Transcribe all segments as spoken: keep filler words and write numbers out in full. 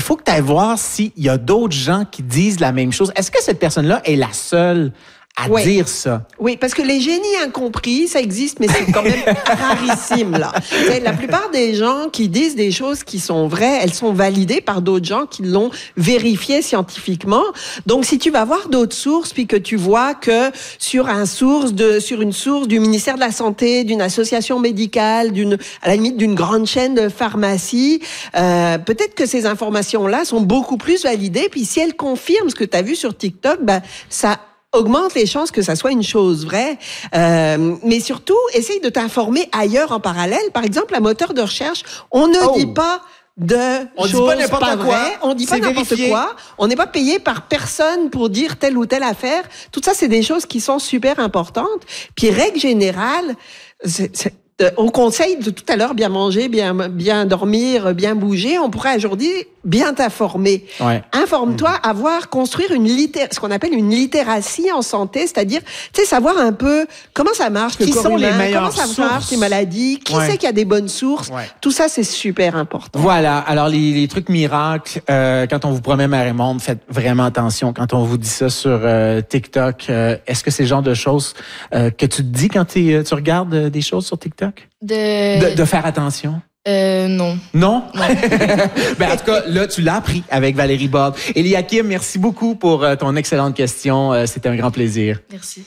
faut que tu ailles voir s'il y a d'autres gens qui disent la même chose. Est-ce que cette personne-là est la seule à oui. dire ça? Oui, parce que les génies incompris, ça existe, mais c'est quand même rarissime, là. T'sais, la plupart des gens qui disent des choses qui sont vraies, elles sont validées par d'autres gens qui l'ont vérifié scientifiquement. Donc, si tu vas voir d'autres sources, puis que tu vois que sur un source de, sur une source du ministère de la Santé, d'une association médicale, d'une, à la limite d'une grande chaîne de pharmacie, euh, peut-être que ces informations-là sont beaucoup plus validées, puis si elles confirment ce que tu as vu sur TikTok, ben, ça augmente les chances que ça soit une chose vraie. Euh, mais surtout, essaye de t'informer ailleurs en parallèle. Par exemple, la moteur de recherche, on ne oh. dit pas de on choses dit pas n'importe pas quoi. vraies. On dit C'est pas n'importe vérifié. quoi. On n'est pas payé par personne pour dire telle ou telle affaire. Tout ça, c'est des choses qui sont super importantes. Puis, règle générale, c'est, c'est Euh, on conseille de tout à l'heure bien manger, bien bien dormir, bien bouger. On pourrait aujourd'hui bien t'informer. Ouais. Informe-toi, mmh. avoir construire une litté- ce qu'on appelle une littératie en santé, c'est-à-dire tu sais savoir un peu comment ça marche le qui corps sont humain, les meilleures comment ça sources? marche les maladies, qui ouais. sait qu'il y a des bonnes sources. Ouais. Tout ça c'est super important. Voilà. Alors les, les trucs miracles, euh, quand on vous promet Mère et Monde, faites vraiment attention. Quand on vous dit ça sur euh, TikTok, euh, est-ce que c'est le genre de choses euh, que tu te dis quand t'es, tu regardes euh, des choses sur TikTok? De... De, de faire attention? Euh, non. Non? Non. Ben, en tout cas, là, tu l'as appris avec Valérie Bob. Eliakim, merci beaucoup pour euh, ton excellente question. Euh, c'était un grand plaisir. Merci.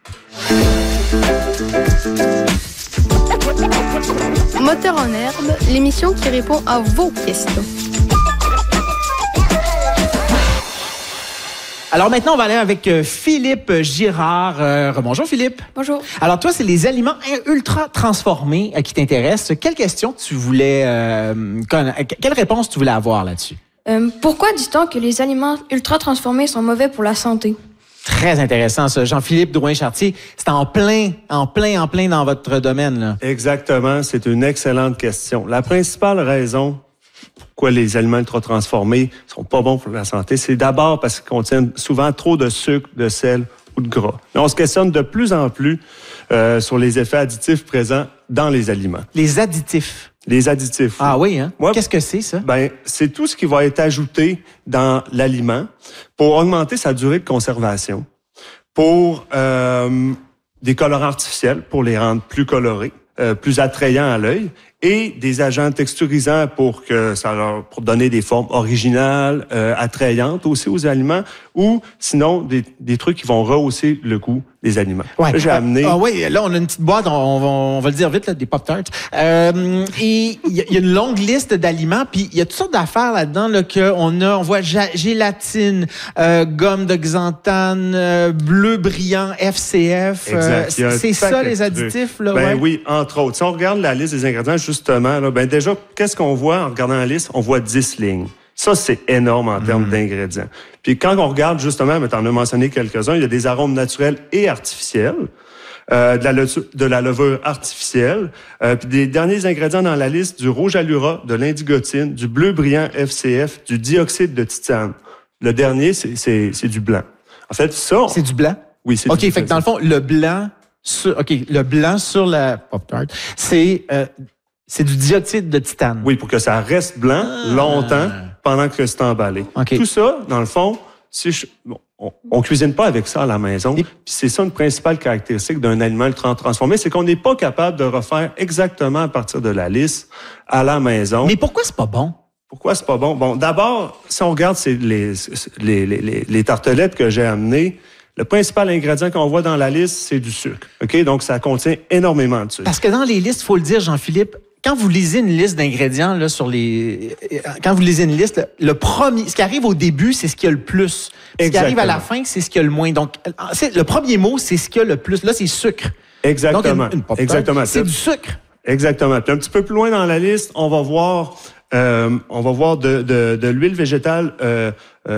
Moteur en herbe, l'émission qui répond à vos questions. Alors maintenant, on va aller avec euh, Philippe Girard. Euh, bonjour Philippe. Bonjour. Alors toi, c'est les aliments ultra transformés euh, qui t'intéressent. Quelle question tu voulais, euh, quelle réponse tu voulais avoir là-dessus? Euh, pourquoi dit-on que les aliments ultra transformés sont mauvais pour la santé? Très intéressant, ça. Jean-Philippe Drouin-Chartier, c'est en plein, en plein, en plein dans votre domaine, là. Exactement. C'est une excellente question. La principale raison pourquoi les aliments ultra transformés sont pas bons pour la santé, c'est d'abord parce qu'ils contiennent souvent trop de sucre, de sel ou de gras. Mais on se questionne de plus en plus euh, sur les effets additifs présents dans les aliments. Les additifs. Les additifs. Ah oui, hein? Ouais, Qu'est-ce que c'est, ça? Ben, c'est tout ce qui va être ajouté dans l'aliment pour augmenter sa durée de conservation, pour euh, des colorants artificiels, pour les rendre plus colorés, euh, plus attrayants à l'œil, et des agents texturisants pour que ça leur, pour donner des formes originales, euh, attrayantes aussi aux aliments, ou sinon des, des trucs qui vont rehausser le goût des aliments. Ouais. Là, j'ai ah, amené. Ah oui, là on a une petite boîte, on, on, va, on va le dire vite, là, des Pop-Tarts. Euh, et il y, y a une longue liste d'aliments, puis il y a toutes sortes d'affaires là-dedans là, que on a, on voit ja- gélatine, euh, gomme de xanthane, euh, bleu brillant, F C F. Euh, Exact. c'est ça les additifs là. Ben ouais. oui, entre autres. Si on regarde la liste des ingrédients, justement, là, ben déjà, qu'est-ce qu'on voit en regardant la liste? On voit dix lignes. Ça, c'est énorme en termes mmh. d'ingrédients. Puis quand on regarde, justement, mais t'en as mentionné quelques-uns, il y a des arômes naturels et artificiels, euh, de, la le- de la levure artificielle, euh, puis des derniers ingrédients dans la liste, du rouge allura, de l'indigotine, du bleu brillant F C F, du dioxyde de titane. Le dernier, c'est, c'est, c'est du blanc. En fait, ça... C'est du blanc? Oui, c'est OK, du fait que dans le fond, le blanc sur, OK, le blanc sur la Pop-Tart, c'est... Euh, C'est du dioxyde de titane. Oui, pour que ça reste blanc ah. longtemps pendant que c'est emballé. Okay. Tout ça, dans le fond, si je, bon, on, on cuisine pas avec ça à la maison. Et puis c'est ça une principale caractéristique d'un aliment ultra transformé, c'est qu'on n'est pas capable de refaire exactement à partir de la liste à la maison. Mais pourquoi c'est pas bon? Pourquoi c'est pas bon? Bon, d'abord, si on regarde c'est les, les, les, les, les tartelettes que j'ai amenées, le principal ingrédient qu'on voit dans la liste, c'est du sucre. OK? Donc, ça contient énormément de sucre. Parce que dans les listes, il faut le dire, Jean-Philippe, quand vous lisez une liste d'ingrédients là sur les, quand vous lisez une liste, le premier, ce qui arrive au début, c'est ce qu'il y a le plus. Ce qui arrive à la fin, c'est ce qu'il y a le moins. Donc, c'est, le premier mot, c'est ce qu'il y a le plus. Là, c'est sucre. Exactement. Donc, une, une Exactement. C'est du sucre. Exactement. Puis un petit peu plus loin dans la liste, on va voir, euh, on va voir de, de, de l'huile végétale. Euh,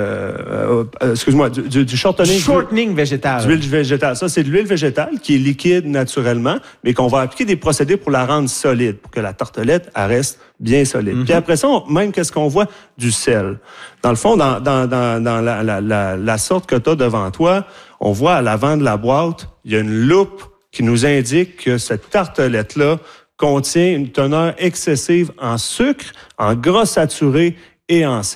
euh, euh, excuse-moi, du, du, du shortening. Shortening végétal. D'huile végétale. Ça, c'est de l'huile végétale qui est liquide naturellement, mais qu'on va appliquer des procédés pour la rendre solide, pour que la tartelette elle reste bien solide. Mm-hmm. Puis après ça, on, même qu'est-ce qu'on voit? Du sel. Dans le fond, dans, dans, dans, dans la, la, la, la sorte que tu as devant toi, on voit à l'avant de la boîte, il y a une loupe qui nous indique que cette tartelette-là contient une teneur excessive en sucre, en gras saturé et en sel.